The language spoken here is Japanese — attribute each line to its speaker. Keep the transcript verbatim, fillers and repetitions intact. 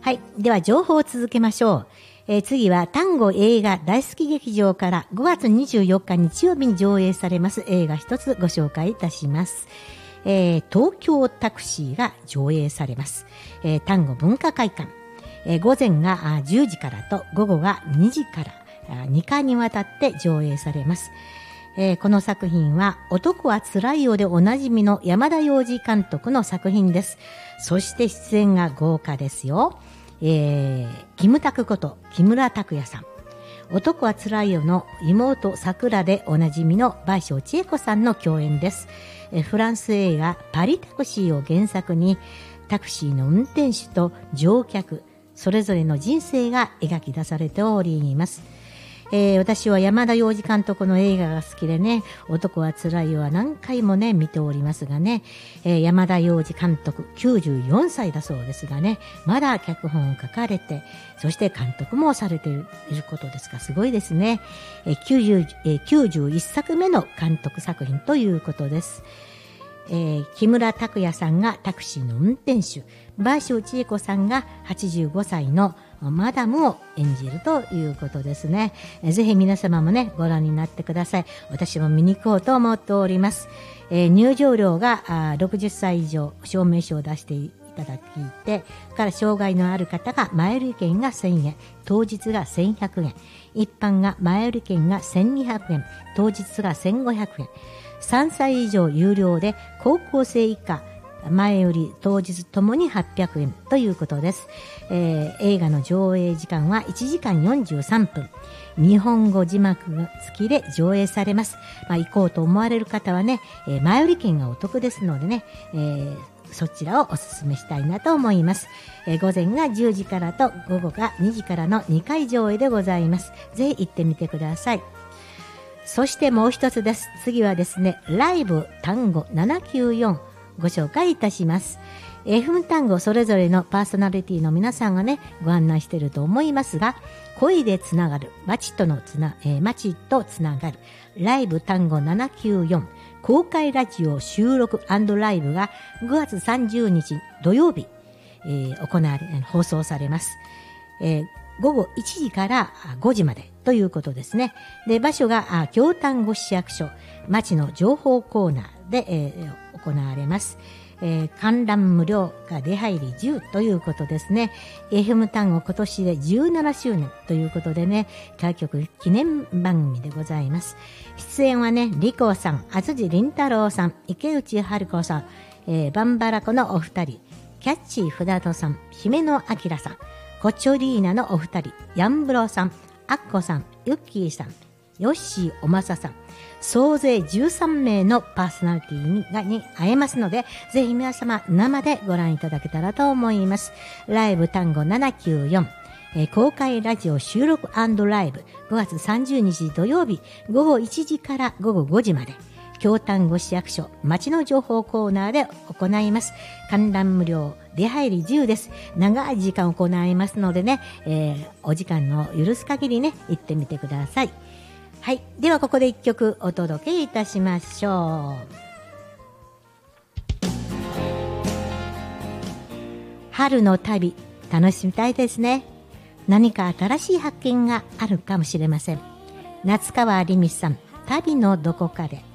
Speaker 1: はい。では情報を続けましょう。えー、次は単語映画大好き劇場からごがつにじゅうよっか日曜日に上映されます映画一つご紹介いたします。えー、東京タクシーが上映されます。えー、単語文化会館。えー、午前がじゅうじからと午後がにじからにかいにわたって上映されます。えー、この作品は男はつらいよでおなじみの山田洋次監督の作品です。そして出演が豪華ですよ。えー、キムタクこと木村拓哉さん、男はつらいよの妹さくらでおなじみの倍賞千恵子さんの共演です。えー、フランス映画パリタクシーを原作にタクシーの運転手と乗客それぞれの人生が描き出されております。えー、私は山田洋次監督の映画が好きでね、男はつらいよは何回もね見ておりますがね、えー、山田洋次監督きゅうじゅうよんさいだそうですがね、まだ脚本を書かれて、そして監督もされていることですが、すごいですね。えー 90えー、きゅうじゅういっさくめの監督作品ということです。えー、木村拓哉さんがタクシーの運転手、倍賞千恵子さんがはちじゅうごさいのマダムを演じるということですね。えー、ぜひ皆様もねご覧になってください。私も見に行こうと思っております。えー、入場料があろくじゅっさい以上証明書を出していただきてから障害のある方が前売り券がせんえん、当日がせんひゃくえん、一般が前売り券がせんにひゃくえん、当日がせんごひゃくえん、さんさい以上有料で高校生以下前売り当日ともにはっぴゃくえんということです。えー、映画の上映時間はいちじかんよんじゅうさんぷん、日本語字幕付きで上映されます。まあ、行こうと思われる方はね、えー、前売り券がお得ですのでね、えー、そちらをお勧めしたいなと思います。えー、午前がじゅうじからと午後がにじからのにかい上映でございます。ぜひ行ってみてください。そしてもう一つです。次はですね、ライブ単語ななきゅうよんご紹介いたします。エフエム 単語それぞれのパーソナリティの皆さんがねご案内していると思いますが、恋でつながる街とのつな、えー、街とつながるライブ単語ななきゅうよん公開ラジオ収録&ライブがごがつさんじゅうにち土曜日、えー、行われ放送されます。えー午後いちじからごじまでということですね。で、場所が京丹後市役所町の情報コーナーで、えー、行われます。えー、観覧無料が出入り自由ということですね。エフエム 単語今年でじゅうななしゅうねんということでね、開局記念番組でございます。出演はね、リコさん、厚地凛太郎さん、池内春子さん、えー、バンバラコのお二人、キャッチー船戸さん、姫野明さん、コチョリーナのお二人、ヤンブロさん、アッコさん、ユッキーさん、ヨッシーおまささん、総勢じゅうさんめいのパーソナリティにに会えますので、ぜひ皆様生でご覧いただけたらと思います。ライブ単語ななきゅうよん、えー、公開ラジオ収録&ライブごがつさんじゅうにち土曜日午後いちじから午後ごじまで、京丹後市役所町の情報コーナーで行います。観覧無料、出入り自由です。長い時間行いますのでね、えー、お時間の許す限りね行ってみてください。はい、ではここで一曲お届けいたしましょう。春の旅、楽しみたいですね。何か新しい発見があるかもしれません。夏川りみさん、旅のどこかで。